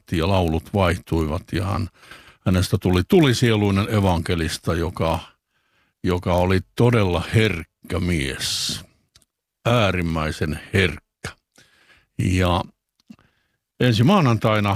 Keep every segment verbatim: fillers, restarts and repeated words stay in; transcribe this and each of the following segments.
ja laulut vaihtuivat ja hän, hänestä tuli tulisieluinen evankelista, joka, joka oli todella herkkä mies, äärimmäisen herkkä. Ja ensi maanantaina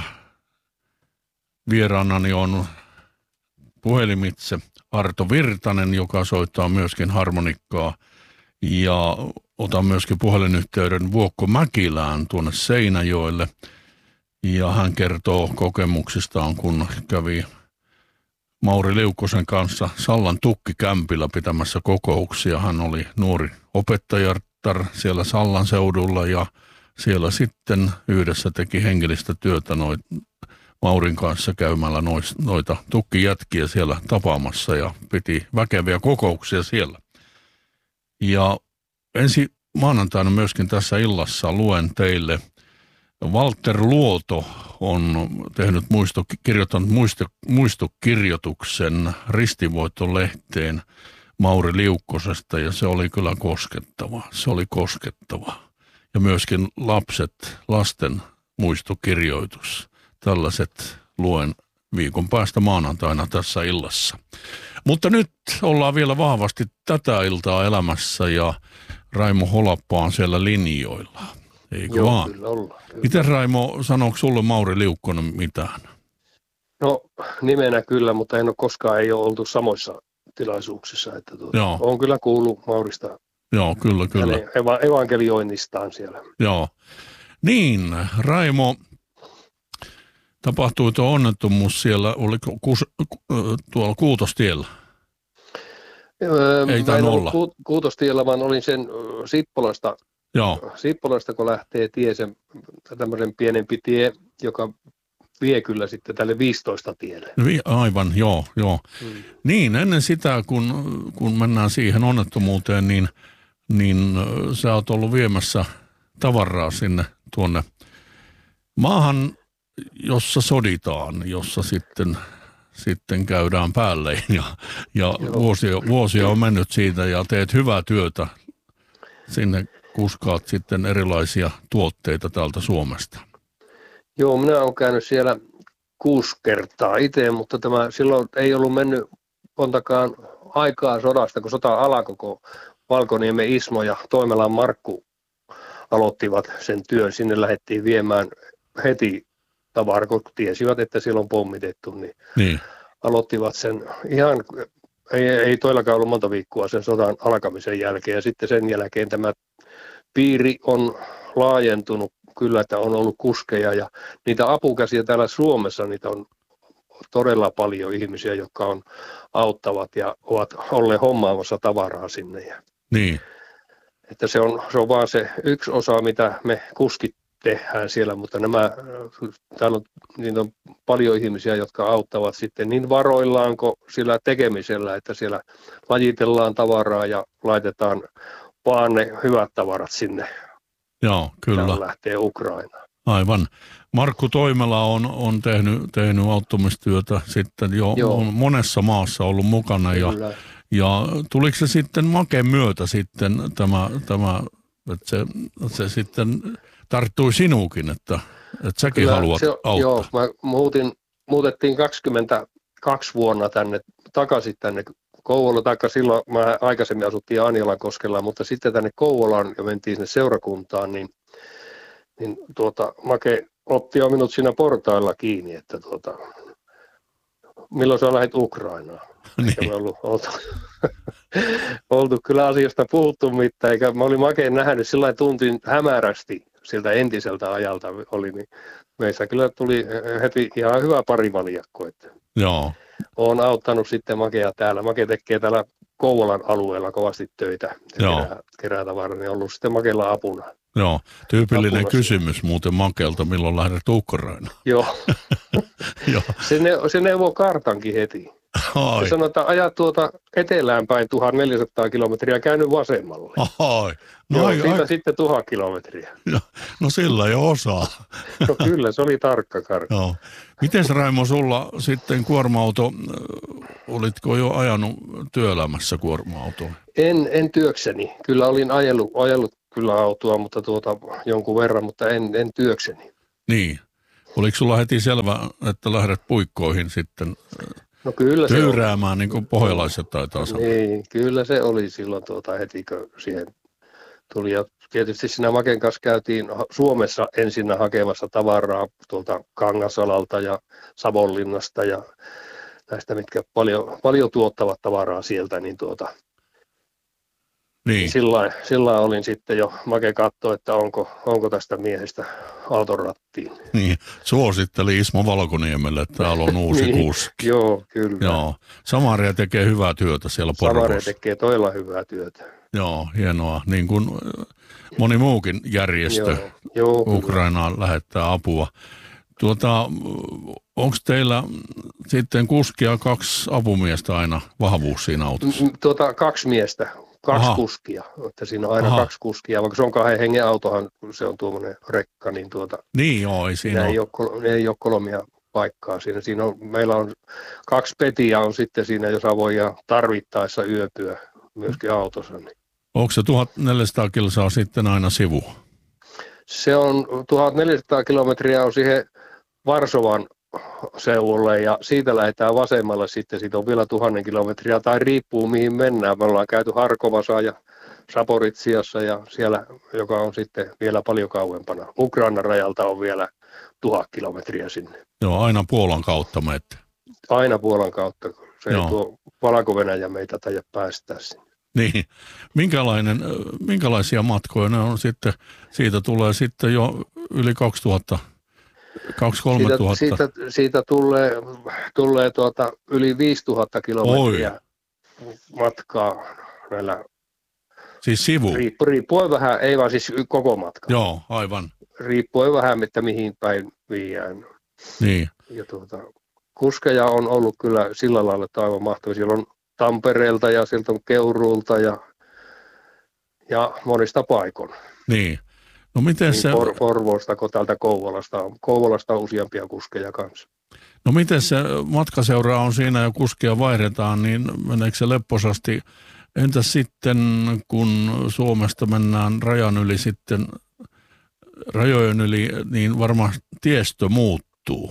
vieraanani on puhelimitse Arto Virtanen, joka soittaa myöskin harmonikkaa, ja otan myöskin puhelinyhteyden Vuokko Mäkilään tuonne Seinäjoelle, ja hän kertoo kokemuksistaan, kun kävi Mauri Liukkosen kanssa Sallan tukkikämpillä pitämässä kokouksia. Hän oli nuori opettajatar siellä Sallan seudulla, ja siellä sitten yhdessä teki hengellistä työtä noin Maurin kanssa käymällä nois, noita tukkijätkiä siellä tapaamassa ja piti väkeviä kokouksia siellä. Ja ensi maanantaina myöskin tässä illassa luen teille, Walter Luoto on tehnyt muisto, kirjoittanut muisto, muistokirjoituksen Ristivoitto-lehteen Mauri Liukkosesta, ja se oli kyllä koskettava. Se oli koskettava. Ja myöskin lapset, lasten muistokirjoitus. Tällaiset luen viikon päästä maanantaina tässä illassa. Mutta nyt ollaan vielä vahvasti tätä iltaa elämässä ja Raimo Holappa on siellä linjoilla. Eikö Joo, vaan? Kyllä ollaan. Kyllä. Miten Raimo, sanooko sulle Mauri Liukkonen mitään? No nimenä kyllä, mutta en ole koskaan ei ole oltu samoissa tilaisuuksissa. Että tuota, olen kyllä kuullut Maurista. Joo, kyllä, kyllä. Eva- evankelioinnistaan siellä. Joo. Niin, Raimo, tapahtui tuo onnettomuus siellä, oliko kus, tuolla Kuutostiellä? Öö, Ei tainnut olla. Ku, Kuutostiellä, vaan olin sen Sippolasta, Joo. Sippolasta, kun lähtee tie, sen tämmöisen pienempi tie, joka vie kyllä sitten tälle viisitoista tielle. Aivan, joo, joo. Hmm. Niin, ennen sitä, kun, kun mennään siihen onnettomuuteen, niin, niin sä oot ollut viemässä tavaraa sinne tuonne maahan, jossa soditaan, jossa sitten, sitten käydään päälle ja, ja vuosia, vuosia on mennyt siitä ja teet hyvää työtä. Sinne kuskaat sitten erilaisia tuotteita täältä Suomesta. Joo, minä olen käynyt siellä kuusi kertaa itse, mutta tämä silloin ei ollut mennyt montakaan aikaa sodasta, kun sota alkoi, kun Valkoniemen Ismo ja Toimelan Markku aloittivat sen työn. Sinne lähdettiin viemään heti tavaraa, kun tiesivät, että siellä on pommitettu, niin, niin. aloittivat sen ihan, ei, ei toillakaan ollut monta viikkoa sen sodan alkamisen jälkeen, ja sitten sen jälkeen tämä piiri on laajentunut kyllä, että on ollut kuskeja, ja niitä apukäsiä täällä Suomessa, niitä on todella paljon ihmisiä, jotka on auttavat ja ovat olleet hommaamassa tavaraa sinne. Ja niin. Että se on, se on vaan se yksi osa, mitä me kuskit tehdään siellä, mutta nämä, täällä on, niin on paljon ihmisiä, jotka auttavat sitten niin varoillaan kuin sillä tekemisellä, että siellä lajitellaan tavaraa ja laitetaan vaan ne hyvät tavarat sinne. Joo, kyllä. Täällä lähtee Ukrainaan. Aivan. Markku Toimela on, on tehnyt, tehnyt auttamistyötä sitten jo Joo. on monessa maassa ollut mukana ja, ja tuliko se sitten Maken myötä sitten tämä, tämä että se, se sitten tarttui sinuukin, että, että säkin Kyllä, haluat se, auttaa. Joo, mä muutin, muutettiin kaksikymmentäkaksi vuonna tänne, takaisin tänne Kouvolaan, taikka silloin mä aikaisemmin asuttiin Anjolankoskella, mutta sitten tänne Kouvolaan ja mentiin sinne seurakuntaan, niin, niin tuota, Make otti jo minut siinä portailla kiinni, että tuota, milloin sä lähdet Ukrainaan. Eikä me ollut oltu, oltu kyllä asiasta puhuttu mitään, eikä mä olin Makeen nähnyt sillä lailla tuntin hämärästi siltä entiseltä ajalta oli, niin meissä kyllä tuli heti ihan hyvä parivaljakko, että Joo. Olen auttanut sitten Makea täällä. Make tekee täällä Kouvolan alueella kovasti töitä, kerää, kerää tavaraa, niin on ollut sitten Makella apuna. Joo, tyypillinen apuna kysymys muuten Makelta, milloin lähdet Ukrainaan. Joo, Joo. se, ne, se neuvoo kartankin heti. Se sanoo, että aja tuota etelään päin tuhatneljäsataa kilometriä, käynyt vasemmalle. Ai. No Joo, ai, siitä ai. sitten tuhat kilometriä. No, no sillä jo osaa. No kyllä, se oli tarkka kartta. Joo. Mites Raimo sulla sitten kuorma-auto, olitko jo ajanut työelämässä kuorma-autoa? En, en työkseni. Kyllä olin ajellut, ajellut kyllä autoa, mutta tuota, jonkun verran, mutta en, en työkseni. Niin. Oliko sulla heti selvä, että lähdet puikkoihin sitten No kyllä se tyyräämään, niin kuin pohjalaiset taitaa sanoa? Niin, kyllä se oli silloin tuota, heti, kun siihen tuli. Ja tietysti siinä Maken kanssa käytiin Suomessa ensinnä hakemassa tavaraa tuolta Kangasalalta ja Savonlinnasta ja näistä, mitkä paljon, paljon tuottavat tavaraa sieltä, niin tuota, Niin. Sillä sillä olin sitten jo, Make katsoi, että onko, onko tästä miehestä auton rattiin. Niin, suositteli Ismo Valkoniemelle, että täällä on uusi niin, kuski. Joo, kyllä. Joo. Samaria tekee hyvää työtä siellä Porvoossa. Samaria tekee todella hyvää työtä. Joo, hienoa. Niin kuin moni muukin järjestö joo, joo, Ukrainaan lähettää apua. Tuota, onko teillä sitten kuskia kaksi apumiestä aina vahvuus siinä autossa? Tuota, kaksi miestä. Kaksi Aha. kuskia, että siinä on aina Aha. kaksi kuskia, vaikka se on kahden hengen autohan, kun se on tuommoinen rekka, niin tuota, Niin joo, ei siinä ei ole. ole, ei ole kolmia paikkaa siinä. Siinä on, meillä on kaksi petiä on sitten siinä, jossa voi tarvittaessa yöpyä myöskin autossa. Niin. Onko se tuhatneljäsataa kilsaa sitten aina sivu? Se on tuhatneljäsataa kilometriä on siihen Varsovan seudulle ja siitä lähdetään vasemmalle sitten, siitä on vielä tuhannen kilometriä tai riippuu mihin mennään. Me ollaan käyty Harkovassa ja Saporitsiassa ja siellä, joka on sitten vielä paljon kauempana. Ukrainan rajalta on vielä tuhat kilometriä sinne. Joo, aina Puolan kautta menette. Aina Puolan kautta, se ei Joo. tuo Valko-Venäjä meitä taida päästää sinne. Niin, minkälainen, minkälaisia matkoja ne on sitten, siitä tulee sitten jo yli kaksituhatta, kaksi kolme tuhatta. Siitä, siitä, siitä tulee, tulee tuota yli viisituhatta kilometriä Oi. matkaa näillä. Siis sivu? Riippu, riippuen vähän, ei vaan siis koko matka. Joo, aivan. Riippuen vähän, että mihin päin viiään. Niin. Ja tuota, kuskeja on ollut kyllä sillä lailla, että aivan mahtavaa. Siellä on Tampereelta ja sieltä on Keuruulta ja, ja monista paikon. Niin. No miten niin se... For, Forvoosta kuin täältä Kouvolasta on. Kouvolasta on useampia kuskeja kanssa. No miten se matkaseura on siinä ja kuskia vaihdetaan, niin meneekö se lepposasti? Entäs sitten, kun Suomesta mennään rajan yli sitten, rajojen yli, niin varmaan tiestö muuttuu?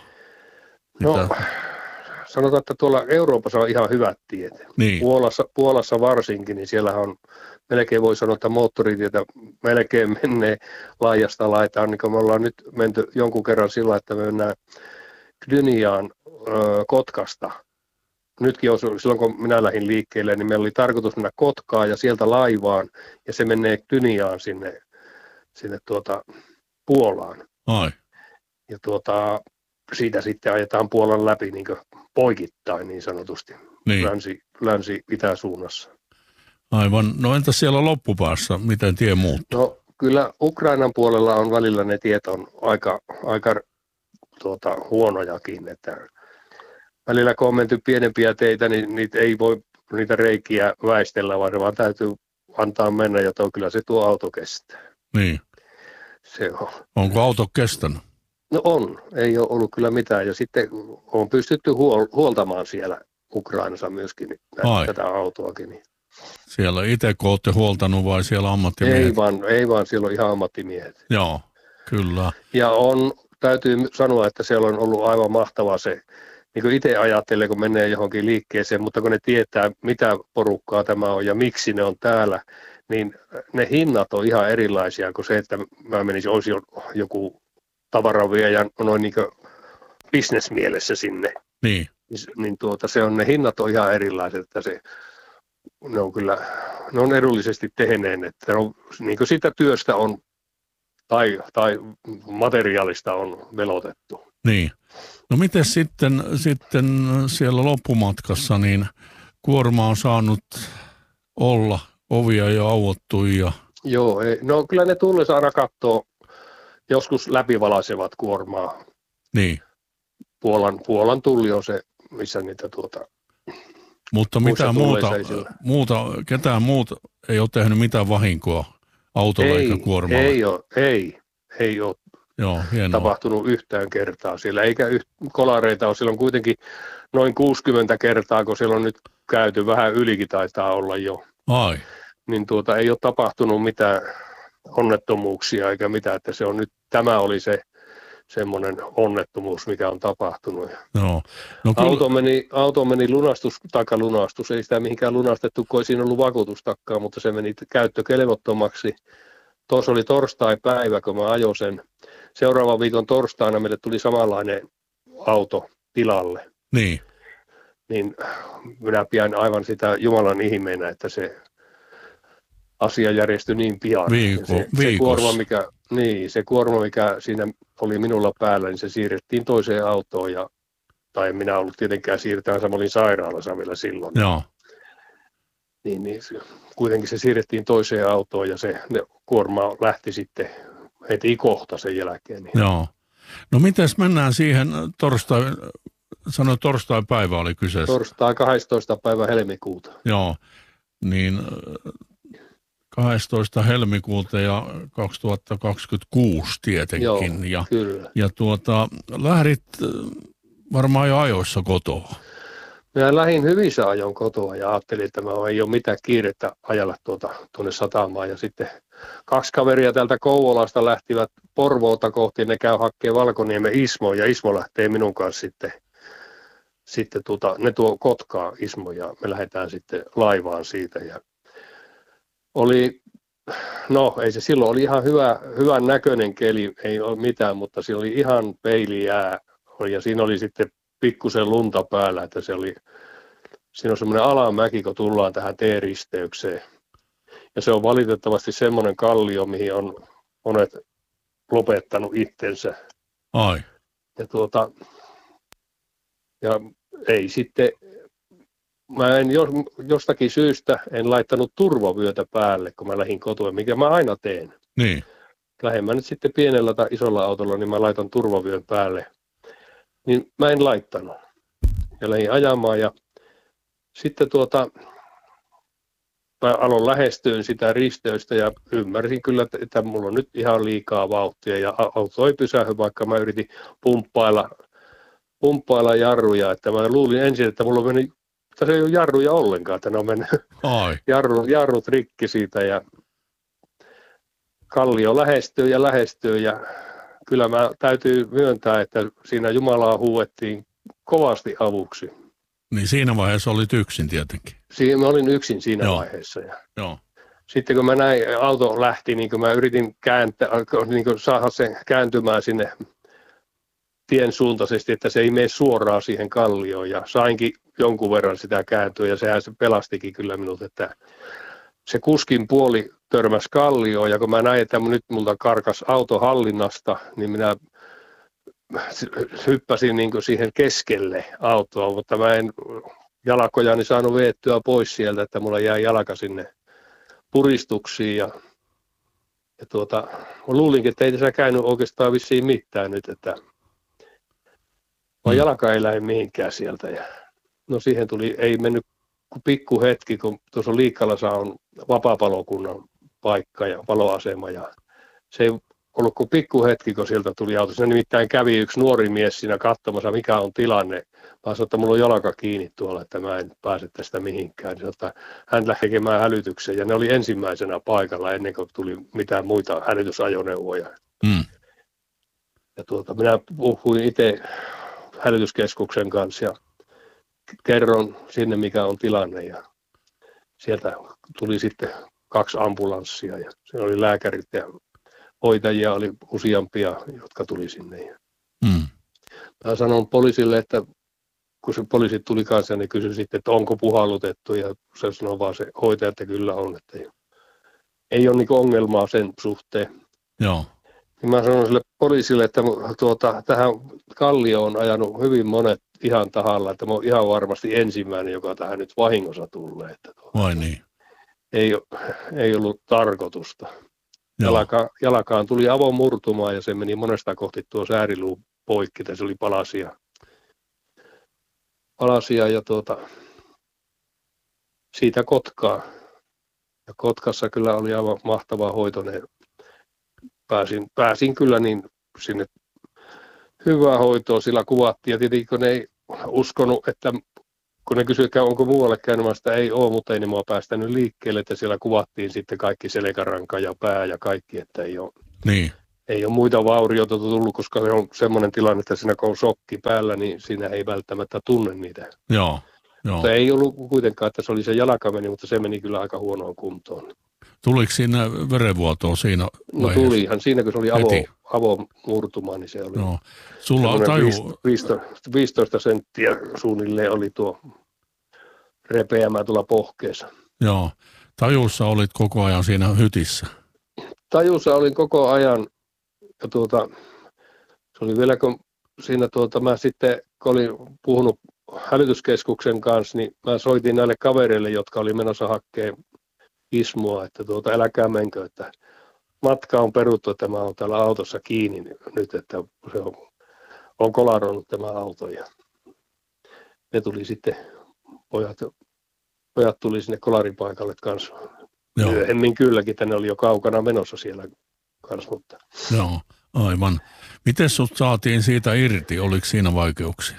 No, Mitä? sanotaan, että tuolla Euroopassa on ihan hyvät tiet. Niin. Puolassa, Puolassa varsinkin, niin siellä on, melkein voi sanoa, että moottoritietä melkein menee laajasta laitaan. Niin me ollaan nyt menty jonkun kerran sillä, että me mennään Gdyniaan ö, Kotkasta. Nytkin on, silloin kun minä lähdin liikkeelle, niin meillä oli tarkoitus mennä Kotkaan ja sieltä laivaan, ja se menee Gdyniaan sinne, sinne tuota Puolaan. Ai. Ja tuota, siitä sitten ajetaan Puolan läpi niin kuin poikittain niin sanotusti, Niin. länsi, länsi-itäsuunnassa. Aivan. No entäs siellä loppupäässä, miten tie muuttuu? No kyllä Ukrainan puolella on välillä ne tiet on aika, aika tuota, huonojakin, että välillä kun on menty pienempiä teitä, niin niitä ei voi niitä reikiä väistellä, vaan se vaan täytyy antaa mennä, joten kyllä se tuo auto kestää. Niin. Se on. Onko auto kestänyt? No on, ei ole ollut kyllä mitään. Ja sitten on pystytty huol- huoltamaan siellä Ukrainassa myöskin nä- tätä autoakin. Niin. Siellä itse kun olette huoltanut vai siellä ammattimiehet? Ei vaan, ei vaan, siellä on ihan ammattimiehet. Joo, kyllä. Ja on, täytyy sanoa, että siellä on ollut aivan mahtavaa se, niin kuin itse ajattelee, kun menee johonkin liikkeeseen, mutta kun ne tietää, mitä porukkaa tämä on ja miksi ne on täällä, niin ne hinnat on ihan erilaisia kuin se, että mä menisin, olisi joku tavaraviejä noin niin kuin bisnesmielessä sinne. Niin. Niin tuota, se on, ne hinnat on ihan erilaiset, että se, ne on kyllä, ne on edullisesti tehneen, että on, niin kuin sitä työstä on, tai, tai materiaalista on velotettu. Niin. No miten sitten, sitten siellä loppumatkassa, niin kuorma on saanut olla, ovia jo auottu ja... Joo, ei, no kyllä ne tullessa aina katsoo, joskus läpivalaisevat kuormaa. Niin. Puolan, Puolan tulli on se, missä niitä tuota... Mutta mitään muuta, muuta, ketään muuta ei ole tehnyt mitään vahinkoa autolle ei, eikä kuormalle? Ei ole, ei, ei ole Joo, tapahtunut yhtään kertaa siellä, eikä yht, kolareita ole. Siellä on kuitenkin noin kuusikymmentä kertaa, kun siellä on nyt käyty, vähän ylikin taitaa olla jo. Ai. Niin tuota, ei ole tapahtunut mitään onnettomuuksia eikä mitään, että se on nyt, tämä oli se, semmoinen onnettomuus, mikä on tapahtunut. No. No, kyllä... auto, meni, auto meni lunastus, takalunastus, ei sitä mihinkään lunastettu, kun ei siinä ollut vakuutustakkaa, mutta se meni käyttökelvottomaksi. Tuossa oli torstai-päivä, kun mä ajoin sen. Seuraavan viikon torstaina meille tuli samanlainen auto tilalle. Niin. Niin minä pidän aivan sitä Jumalan ihmeenä, että se asia järjestyi niin pian. Viiko, se, se, kuorma, mikä, niin, se kuorma, mikä siinä oli minulla päällä, niin se siirrettiin toiseen autoon. Ja, tai en minä ollut tietenkään siirtämässä, mä olin sairaalassa vielä silloin. Joo. Niin, niin kuitenkin se siirrettiin toiseen autoon ja se ne, kuorma lähti sitten heti kohta sen jälkeen. Niin. Joo. No mites mennään siihen torstai, sano torstai-päivä oli kyseessä. Torstai kahdestoista päivä helmikuuta. Joo, niin kahdestoista helmikuuta ja kaksituhattakaksikymmentäkuusi tietenkin. Joo, ja, kyllä. Ja tuota, lähdit varmaan jo ajoissa kotoa. Minä lähdin hyvissä ajoin kotoa ja ajattelin, että mä ei ole mitään kiirettä ajalla tuota, tuonne satamaan. Ja sitten kaksi kaveria täältä Kouvolasta lähtivät Porvoota kohti, ne käy hakkeen Valkoniemen Ismo ja Ismo lähtee minun kanssa sitten. Sitten tuota, ne tuo Kotkaa Ismo ja me lähdetään sitten laivaan siitä. Ja oli, no ei se silloin, oli ihan hyvä, hyvän näköinen keli, ei ole mitään, mutta siinä oli ihan peilijää ja siinä oli sitten pikkusen lunta päällä, että se oli, siinä on semmoinen alamäki, kun tullaan tähän T-risteykseen. Ja se on valitettavasti semmoinen kallio, mihin on monet lopettanut itsensä. Ai. Ja tuota, ja ei sitten, mä en jostakin syystä en laittanut turvavyötä päälle, kun mä lähdin kotoa, mikä mä aina teen. Niin. Lähden mä nyt sitten pienellä tai isolla autolla, niin mä laitan turvavyön päälle. Niin mä en laittanut. Ja lähdin ajamaan ja sitten tuota, mä aloin lähestyä sitä risteystä ja ymmärsin kyllä, että, että mulla on nyt ihan liikaa vauhtia ja auto ei pysähy, vaikka mä yritin pumppailla, pumppailla jarruja. Että mä luulin ensin, että mulla on mennyt, että se ei ole jarruja ollenkaan, että ne on mennyt jarru, jarrut rikki siitä ja kallio lähestyy ja lähestyy ja kyllä mä täytyy myöntää, että siinä Jumalaa huuettiin kovasti avuksi. Niin siinä vaiheessa olit yksin tietenkin. Siinä, mä olin yksin siinä Joo. vaiheessa. Ja Joo. sitten kun mä näin, auto lähti, niin kun mä yritin kääntää, niin kun saada sen kääntymään sinne tien suuntaisesti, että se ei mene suoraan siihen kallioon. Ja sainkin jonkun verran sitä kääntyä ja sehän se pelastikin kyllä minut, että se kuskin puoli törmäsi kallioon ja kun mä näin, että nyt multa karkas auto hallinnasta, niin minä hyppäsin niin kuin siihen keskelle autoa, mutta mä en jalkojani saanut veettyä pois sieltä, että mulla jäi jalka sinne puristuksiin ja, ja tuota, mä luulinkin, että ei tässä käynyt oikeastaan vissiin mitään nyt, että vaan jalka ei lähde mihinkään sieltä ja no siihen tuli, ei mennyt pikku hetki, kun tuossa Liikkalassa on vapaapalokunnan paikka ja paloasema ja se ei ollut kuin pikku hetki, kun sieltä tuli auto. Siinä nimittäin kävi yksi nuori mies siinä katsomassa, mikä on tilanne. Mä sanoin, että mulla on jalka kiinni tuolla, että mä en pääse tästä mihinkään. Niin, että hän lähti tekemään hälytyksen ja ne oli ensimmäisenä paikalla ennen kuin tuli mitään muita hälytysajoneuvoja. Mm. Ja tuota, minä puhuin itse hälytyskeskuksen kanssa ja kerron sinne, mikä on tilanne. Ja sieltä tuli sitten kaksi ambulanssia ja siinä oli lääkärit ja hoitajia oli useampia, jotka tuli sinne. Mm. Mä sanon poliisille, että kun se poliisi tuli kanssa, niin kysyi sitten, että onko puhallutettu ja se sanoi vaan se hoitaja, että kyllä on, että ei, ei ole niin ongelmaa sen suhteen. Joo. Ja mä sanon sille poliisille, että tuota, tähän kallioon on ajanut hyvin monet ihan tahalla, että mä oon ihan varmasti ensimmäinen, joka tähän nyt vahingossa tulee. Että tuota, vai niin? Ei, ei ollut tarkoitusta. Jalka, jalkaan tuli avomurtumaa ja se meni monesta kohti tuo sääriluu poikki, se oli palasia. Palasia ja tuota, siitä Kotkaa. Ja Kotkassa kyllä oli aivan mahtava hoito. Pääsin, pääsin kyllä niin sinne hyvää hoitoa, sillä kuvattiin. Ja tietenkin kun ne ei uskonut, että kun ne kysyivät, onko muualle käynyt, sitä ei ole, mutta ei ne mua päästänyt liikkeelle, että siellä kuvattiin sitten kaikki selkäranka ja pää ja kaikki, että ei ole, niin. ei ole muita vaurioita tullut, koska se on semmoinen tilanne, että siinä kun on shokki päällä, niin siinä ei välttämättä tunne niitä. Joo, joo. Mutta ei ollut kuitenkaan, että se oli se jalka meni, mutta se meni kyllä aika huonoon kuntoon. Tuliko siinä verenvuotoa siinä No vaiheessa? tulihan siinä, kun se oli avo, Heti. avomurtuma, niin se oli. Joo. Sulla on taju... viisitoista, viisitoista senttiä suunnilleen oli tuo repeämä tuolla pohkeessa. Joo. Tajussa olit koko ajan siinä hytissä. Tajussa olin koko ajan, ja tuota, se oli vielä kun siinä tuota, mä sitten, kun olin puhunut hälytyskeskuksen kanssa, niin mä soitin näille kavereille, jotka oli menossa hakkeen ismua, että tuota, älkää menkö, että matka on peruttu, että mä oon täällä autossa kiinni nyt, että se on, on kolaroinut tämä auto. Ja ne tuli sitten, pojat, pojat tuli sinne kolaripaikalle kanssa. Joo. Myöhemmin kylläkin, että ne oli jo kaukana menossa siellä kanssa, mutta... Joo, aivan. Miten sut saatiin siitä irti? Oliko siinä vaikeuksia?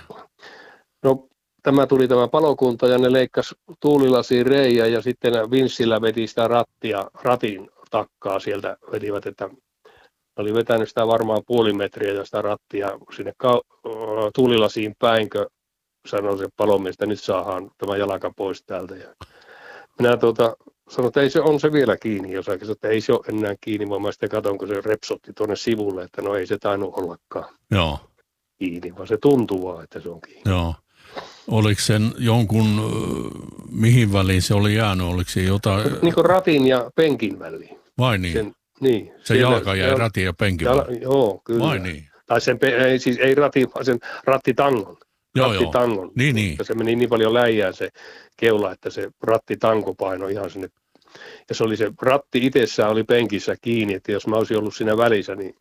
No, tämä tuli tämä palokunta ja ne leikkasi tuulilasiin reijä ja sitten vinssillä veti sitä rattia, ratin takkaa sieltä vetivät, että oli vetänyt sitä varmaan puoli metriä ja sitä rattia sinne ka- tuulilasiin päinkö, sanoi se palomies, että nyt saadaan tämä jalka pois täältä. Ja minä tuota, sanoin, että ei se on se vielä kiinni, jos sanoin, että ei se ole enää kiinni, vaan mä sitten katson, kun se repsotti tuonne sivulle, että no ei se tainnut ollakaan Joo. kiinni, vaan se tuntuu vaan, että se on kiinni. Joo. Oliko sen jonkun, mihin väliin se oli jäänyt? Oliko se jotain? Niin kuin ratin ja penkin väliin. Vai niin? Sen, niin. Se siellä, jalka jäi jal- ratin ja penkin jal- väliin? Joo, kyllä. Vai niin? Tai sen, ei, siis ei ratin, vaan sen rattitangon. Joo, joo. Rattitangon. Niin, niin. Se meni niin paljon läjään se keula, että se rattitanko painoi ihan sinne. Ja se oli se ratti itsessään oli penkissä kiinni, että jos mä olisin ollut siinä välissä, niin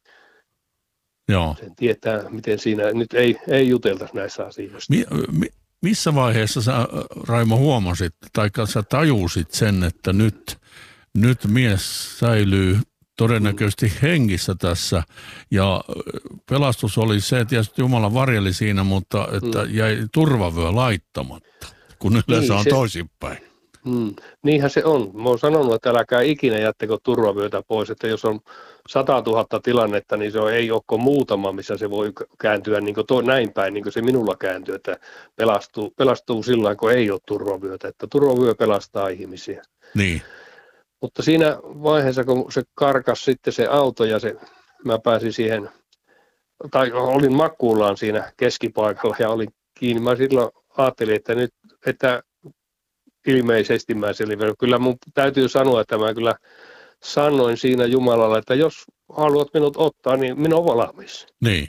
Joo. sen tietää, miten siinä nyt ei, ei juteltaisi näissä asioissa. Mi, mi, missä vaiheessa sä, Raimo, huomasit, tai sä tajusit sen, että nyt, nyt mies säilyy todennäköisesti hengissä tässä, ja pelastus oli se, että tietysti Jumala varjeli siinä, mutta että jäi turvavyö laittamatta, kun yleensä Niin, on se- toisinpäin. Hmm. Niinhän se on. Mä oon sanonut, että älkää ikinä jättäkö turvavyötä pois, että jos on satatuhatta tilannetta, niin se on, ei ole muutama, missä se voi kääntyä niin kuin to, näin päin, niin kuin se minulla kääntyy, että pelastuu, pelastuu sillä kun ei ole turvavyötä, että turvavyö pelastaa ihmisiä. Niin, Mutta siinä vaiheessa, kun se karkas sitten se auto ja se, mä pääsin siihen, tai olin makkuullaan siinä keskipaikalla ja olin kiinni, mä silloin ajattelin, että nyt, että ilmeisesti mä selviän. Kyllä mun täytyy sanoa, että mä kyllä sanoin siinä Jumalalle, että jos haluat minut ottaa, niin minä olen valmis. niin.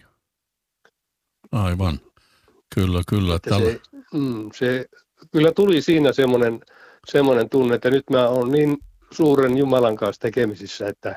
Aivan. Kyllä, kyllä. Että Tällä... se, mm, se, kyllä tuli siinä semmoinen, semmoinen tunne, että nyt mä olen niin suuren Jumalan kanssa tekemisissä, että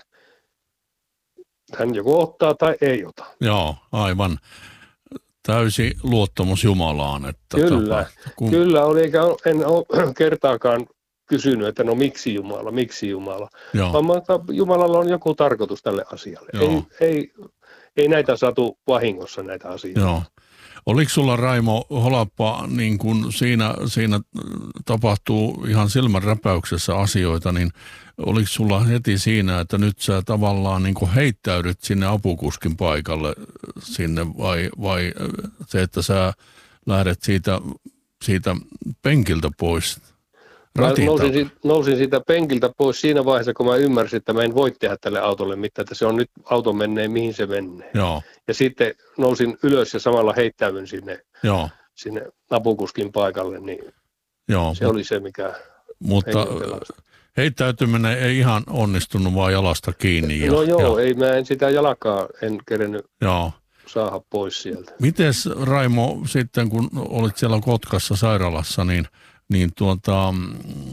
hän joko ottaa tai ei ota. Joo, aivan. Täysi luottamus Jumalaan. Että Kyllä, tapahtuu, kun... kyllä oli, eikä ole- en ole kertaakaan kysynyt, että no miksi Jumala, miksi Jumala. Joo, Vaan mä- Jumalalla on joku tarkoitus tälle asialle. Joo. Ei, ei, ei näitä satu vahingossa näitä asioita. joo. Oliko sulla, Raimo Holappa, niin kun siinä, siinä tapahtuu ihan silmänräpäyksessä asioita, niin oliko sulla heti siinä, että nyt sä tavallaan niin kun heittäydyt sinne apukuskin paikalle sinne, vai, vai se, että sä lähdet siitä, siitä penkiltä pois? Mä Ratilta? nousin, si- nousin siitä penkiltä pois siinä vaiheessa, kun mä ymmärsin, että mä en voi tehdä tälle autolle mitään, että se on nyt auto menee, mihin se menee. Joo, Ja sitten nousin ylös ja samalla heittäydyn sinne, joo, sinne apukuskin paikalle, niin joo. se oli se, mikä Mutta hengen pelasti. heittäytyminen ei ihan onnistunut, vaan jalasta kiinni. Ja, No joo, ja, ei mä en sitä jalkaa, en kerennyt joo. saada pois sieltä. Mites, Raimo, sitten kun olit siellä Kotkassa sairaalassa, niin, niin tuota, mm,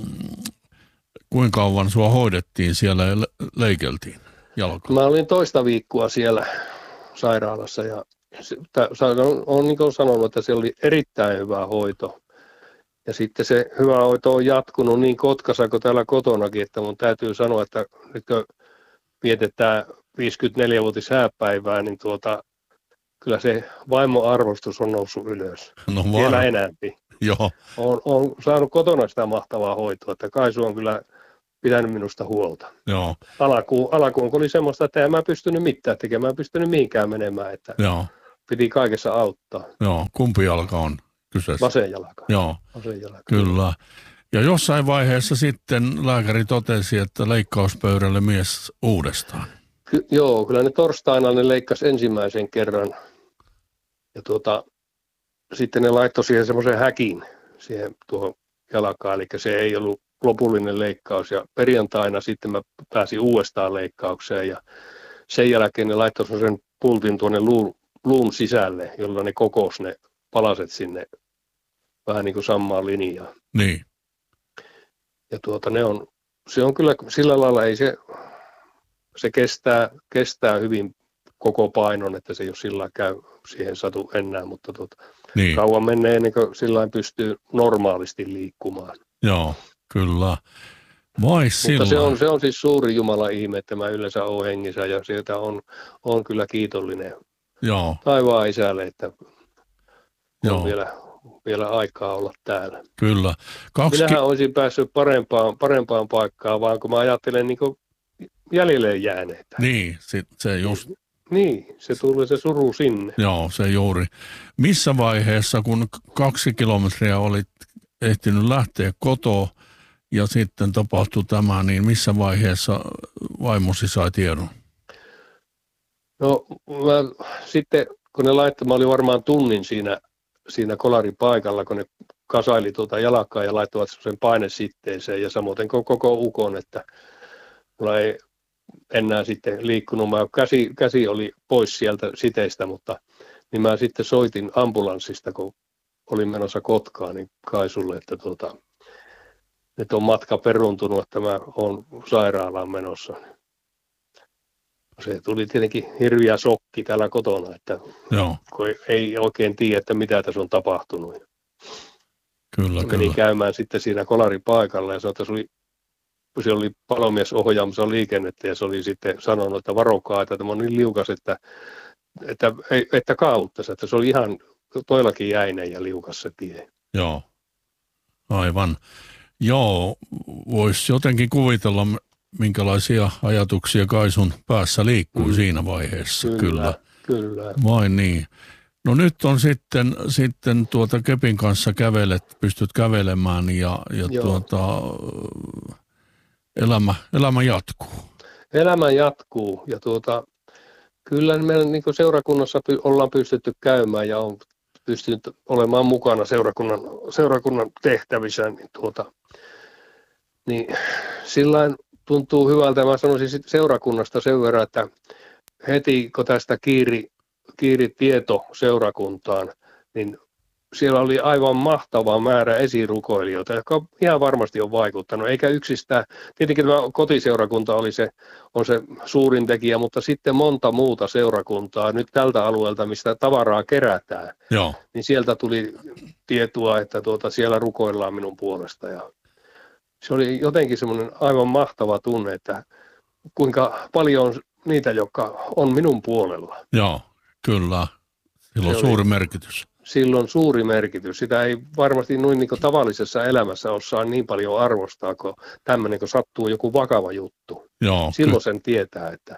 kuinka kauan sua hoidettiin siellä ja le- leikeltiin jalkaa? Mä olin toista viikkoa siellä sairaalassa ja se, tä, on, on niin kuin sanonut, että se oli erittäin hyvä hoito. Ja sitten se hyvä hoito on jatkunut niin Kotkassa kuin täällä kotonakin, että mun täytyy sanoa, että nyt kun vietetään viisikymmentäneljä-vuotis hääpäivää, niin tuota, kyllä se vaimo-arvostus on noussut ylös. No Vielä vaan, enemmän. joo, Olen, olen saanut kotona sitä mahtavaa hoitoa, että Kaisu on kyllä pitänyt minusta huolta. Joo. Alakuun, alakuun oli semmoista, että en mä pystynyt mitään tekemään, mä pystynyt mihinkään menemään, että Joo. piti kaikessa auttaa. Joo, kumpi jalka on kyseessä? Vasen jalka. Joo, Vasen jalka. kyllä. Ja jossain vaiheessa sitten lääkäri totesi, että leikkauspöydälle mies uudestaan. Ky- joo, kyllä ne torstaina ne leikkasi ensimmäisen kerran. Ja tuota, sitten ne laittoi siihen semmoisen häkin siihen tuohon jalkaan, eli se ei ollut lopullinen leikkaus. Ja perjantaina sitten mä pääsin uudestaan leikkaukseen ja sen jälkeen ne laittoi semmoisen pultin tuonne luun, luun sisälle, jolla ne kokosi ne palaset sinne vähän niin kuin samaan linjaan. Niin. Ja tuota, ne on, se on kyllä sillä lailla, ei se, se kestää, kestää hyvin koko painon, että se ei ole sillä käy siihen satu enää, mutta tuota, Niin. kauan menee ennen kuin sillä pystyy normaalisti liikkumaan. Joo, kyllä. Vai sillä. Mutta se on, se on siis suuri Jumalan ihme, että mä yleensä olen hengissä ja sieltä on, on kyllä kiitollinen Joo. taivaan isälle, että Joo. on vielä, vielä aikaa olla täällä. Kyllä. Kaksi... Minähän olisin päässyt parempaan, parempaan paikkaan, vaan kun mä ajattelen niin kuin jäljelle jääneitä. Niin, sit se just. Niin, se tulee se suru sinne. Joo, se juuri. Missä vaiheessa, kun kaksi kilometriä olit ehtinyt lähteä kotoa ja sitten tapahtui tämä, niin missä vaiheessa vaimosi sai tiedon? No mä, sitten kun ne laittoi, mä olin varmaan tunnin siinä, siinä kolaripaikalla, kun ne kasaili tuota jalkaa ja laittoivat sen painesitteeseen ja samoin koko ukon, että mulla ei enää sitten liikkunut. Mä käsi, käsi oli pois sieltä siteistä, mutta niin mä sitten soitin ambulanssista, kun olin menossa Kotkaan, niin Kaisulle, että tuota, nyt on matka peruntunut, että mä oon sairaalaan menossa. Se tuli tietenkin hirviä sokki täällä kotona, että Joo. kun ei oikein tiedä, että mitä tässä on tapahtunut. Kyllä, Menin kyllä. käymään sitten siinä kolaripaikalla ja se oli, se oli palomies ohjaamassa liikennettä ja se oli sitten sanonut, että varokaa, että tämä on niin liukas, että, että, että, että kaavuttaisi, että se oli ihan toillakin jäinen ja liukas se tie. Joo, aivan. Joo, voisi jotenkin kuvitella, minkälaisia ajatuksia Kaisun päässä liikkuu mm. siinä vaiheessa. Kyllä, Kyllä. kyllä. Vain niin. No nyt on sitten, sitten tuota kepin kanssa kävelet, pystyt kävelemään ja, ja tuota, elämä, elämä jatkuu. Elämä jatkuu ja tuota, kyllä meillä niin kuin seurakunnassa py, ollaan pystytty käymään ja on pystynyt olemaan mukana seurakunnan, seurakunnan tehtävissä, niin, tuota, niin sillain tuntuu hyvältä. Mä sanoisin sitten seurakunnasta sen verran, että heti kun tästä kiiri, kiiri tieto seurakuntaan, niin siellä oli aivan mahtava määrä esirukoilijoita, jotka ihan varmasti on vaikuttanut, eikä yksistään, tietenkin tämä kotiseurakunta oli se, on se suurin tekijä, mutta sitten monta muuta seurakuntaa nyt tältä alueelta, mistä tavaraa kerätään, Joo. niin sieltä tuli tietoa, että tuota, siellä rukoillaan minun puolesta ja se oli jotenkin semmoinen aivan mahtava tunne, että kuinka paljon on niitä, jotka on minun puolella. Joo, kyllä. Sillä on Se suuri oli, merkitys. Sillä on suuri merkitys. Sitä ei varmasti noin niin kuin tavallisessa elämässä osaa niin paljon arvostaa, kun tämmöinen, kun sattuu joku vakava juttu. Joo, Silloin ky- sen tietää, että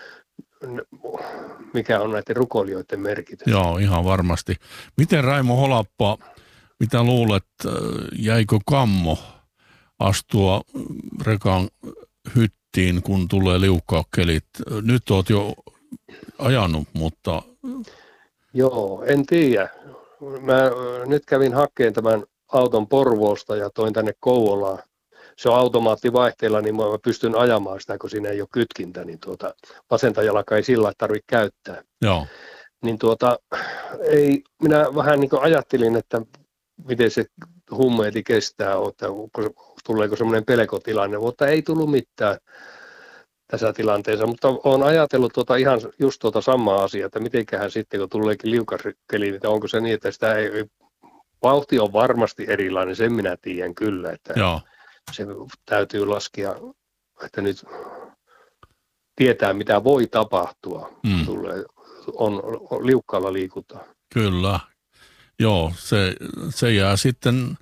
mikä on näiden rukoilijoiden merkitys. Joo, ihan varmasti. Miten Raimo Holappa, mitä luulet, jäikö kammo astua rekan hyttiin, kun tulee liukkaat kelit? Nyt olet jo ajanut, mutta... Joo, en tiedä. Mä nyt kävin hakkeen tämän auton Porvoosta ja toin tänne Kouvolaan. Se on automaattivaihteella, niin mä pystyn ajamaan sitä, kun siinä ei ole kytkintä, niin tuota, vasenta jalkaa ei sillä tarvitse käyttää. Joo. Niin tuota, ei, minä vähän niin kuin ajattelin, että miten se hummeeti kestää, että tuleeko semmoinen pelkotilanne, mutta ei tullut mitään tässä tilanteessa, mutta olen ajatellut tuota ihan just tuota samaa asiaa, että mitenköhän sitten, kun tuleekin liukaskeli, niin onko se niin, että sitä ei, vauhti on varmasti erilainen, sen minä tiedän kyllä, että Joo. se täytyy laskea, että nyt tietää, mitä voi tapahtua, mm. tulee, on, on liukkaalla liikutaan. Kyllä. Joo, se, se jää sitten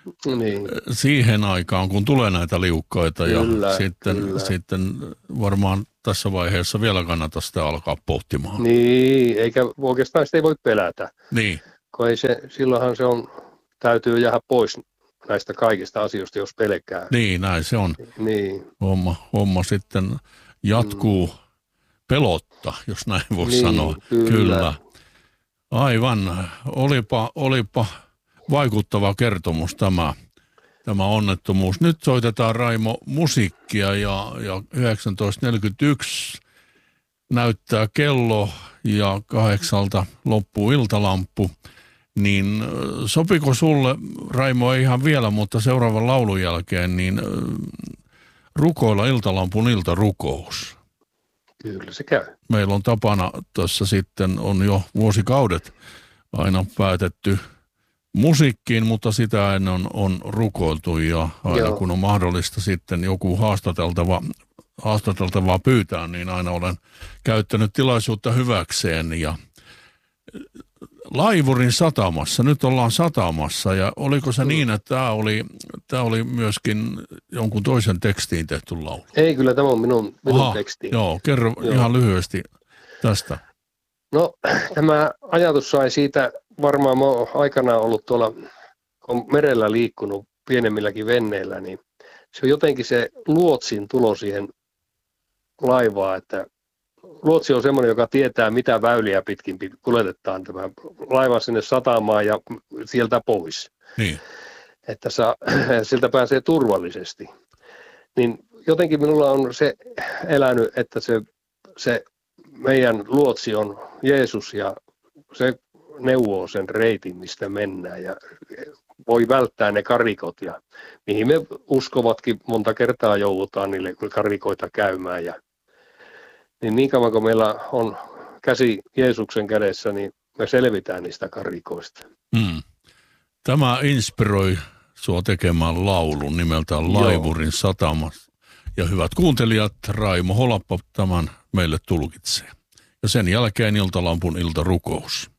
Niin. siihen aikaan, kun tulee näitä liukkaita Kyllä, ja sitten, kyllä. sitten varmaan tässä vaiheessa vielä kannata sitä alkaa pohtimaan. Niin, eikä oikeastaan sitä ei voi pelätä. Niin. Kun ei se, silloinhan se on, täytyy jäädä pois näistä kaikista asioista, jos pelkää. Niin, näin se on. Niin. Homma, homma sitten jatkuu mm. pelotta, jos näin voi niin, sanoa. Kyllä. kyllä. Aivan. Olipa, olipa vaikuttava kertomus tämä, tämä onnettomuus. Nyt soitetaan, Raimo, musiikkia ja, ja yhdeksäntoista neljäkymmentäyksi näyttää kello ja kahdeksalta loppuu iltalamppu. Niin sopiko sulle, Raimo, ei ihan vielä, mutta seuraavan laulun jälkeen, niin rukoilla iltalampun iltarukous? Kyllä se käy. Meillä on tapana tuossa sitten, on jo vuosikaudet aina päätetty musiikkiin, mutta sitä ennen on, on rukoiltu ja aina Joo. kun on mahdollista sitten joku haastateltava, haastateltavaa pyytää, niin aina olen käyttänyt tilaisuutta hyväkseen ja Laivurin satamassa, nyt ollaan satamassa ja oliko se niin, että tämä oli, tämä oli myöskin jonkun toisen tekstiin tehty laulu? Ei, kyllä tämä on minun, minun Aha, teksti. Joo, kerro joo. ihan lyhyesti tästä. No tämä ajatus sai siitä, varmaan mä oon aikanaan ollut tuolla, on merellä liikkunut pienemmilläkin venneillä, niin se on jotenkin se luotsin tulo siihen laivaan, että luotsi on semmoinen, joka tietää, mitä väyliä pitkin kuljetetaan tämä laiva sinne satamaan ja sieltä pois. Niin. Että saa, siltä pääsee turvallisesti. Niin jotenkin minulla on se elänyt, että se, se meidän luotsi on Jeesus ja se neuvoo sen reitin, mistä mennään ja voi välttää ne karikot ja mihin me uskovatkin monta kertaa joudutaan niille karikoita käymään ja niin niin kauan kuin meillä on käsi Jeesuksen kädessä, niin me selvitään niistä karikoista. Hmm. Tämä inspiroi sua tekemään laulun nimeltään Laivurin satama. Ja hyvät kuuntelijat, Raimo Holappa tämän meille tulkitsee. Ja sen jälkeen iltalampun iltarukous.